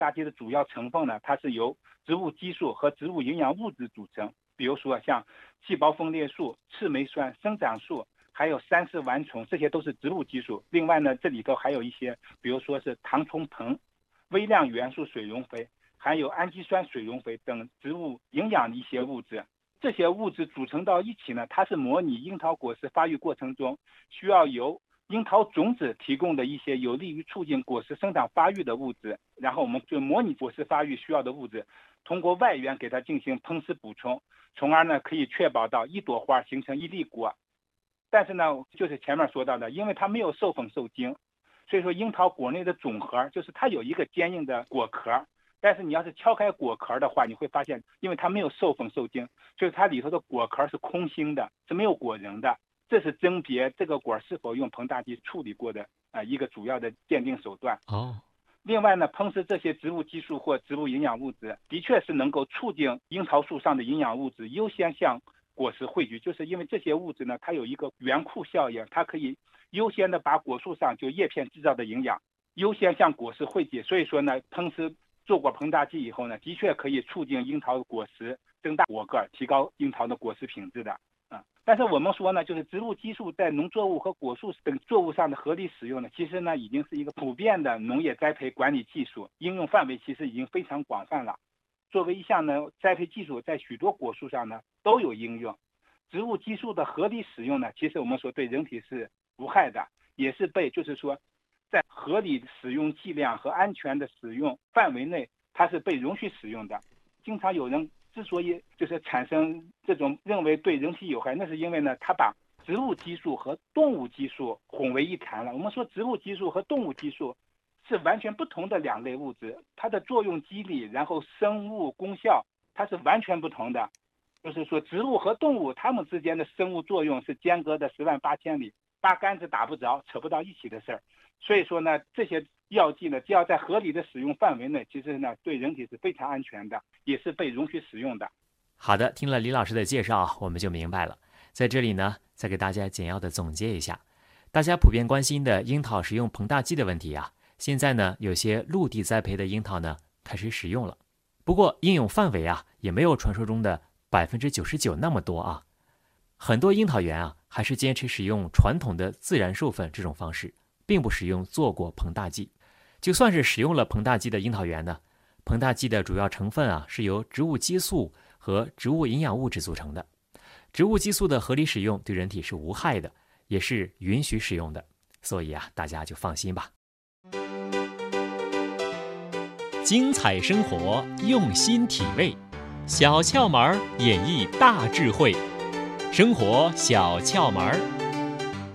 大剂的主要成分呢，它是由植物激素和植物营养物质组成，比如说像细胞分裂素、赤霉酸、生长素，还有三氏烷醇，这些都是植物激素。另外呢，这里头还有一些，比如说是糖冲硼、微量元素水溶肥，还有氨基酸水溶肥等植物营养的一些物质。这些物质组成到一起呢，它是模拟樱桃果实发育过程中需要由樱桃种子提供的一些有利于促进果实生长发育的物质，然后我们就模拟果实发育需要的物质，通过外源给它进行烹食补充，从而呢可以确保到一朵花形成一粒果。但是呢，就是前面说到的，因为它没有授粉受精，所以说樱桃果内的种核就是它有一个坚硬的果壳，但是你要是敲开果壳的话，你会发现，因为它没有授粉受精，就是它里头的果壳是空心的，是没有果仁的。这是甄别这个果是否用膨大剂处理过的一个主要的鉴定手段。另外呢，烹食这些植物激素或植物营养物质，的确是能够促进樱桃树上的营养物质优先向果实汇聚，就是因为这些物质呢，它有一个源库效应，它可以优先的把果树上就叶片制造的营养优先向果实汇集。所以说呢，烹食做过膨大剂以后呢，的确可以促进樱桃果实增大果个，提高樱桃的果实品质的。但是我们说呢，就是植物激素在农作物和果树等作物上的合理使用呢，其实呢已经是一个普遍的农业栽培管理技术，应用范围其实已经非常广泛了。作为一项呢栽培技术，在许多果树上呢都有应用。植物激素的合理使用呢，其实我们说对人体是无害的，也是被就是说在合理使用剂量和安全的使用范围内，它是被容许使用的。经常有人之所以就是产生这种认为对人体有害，那是因为呢，他把植物激素和动物激素混为一谈了。我们说植物激素和动物激素是完全不同的两类物质，它的作用机理，然后生物功效，它是完全不同的。就是说植物和动物它们之间的生物作用是间隔的108000里，八竿子打不着，扯不到一起的事儿。所以说呢，这些药剂呢，只要在合理的使用范围内，其实呢对人体是非常安全的，也是被容许使用的。 好的，听了李老师的介绍，我们就明白了。在这里呢，再给大家简要的总结一下，大家普遍关心的樱桃使用膨大剂的问题啊，现在呢有些陆地栽培的樱桃呢开始使用了，不过应用范围啊也没有传说中的99%那么多啊。很多樱桃园啊还是坚持使用传统的自然授粉这种方式，并不使用做过膨大剂。就算是使用了膨大剂的樱桃园呢，膨大剂的主要成分啊是由植物激素和植物营养物质组成的。植物激素的合理使用对人体是无害的，也是允许使用的，所以啊大家就放心吧。 精彩生活，用心体味，小窍门演绎大智慧，生活小窍门。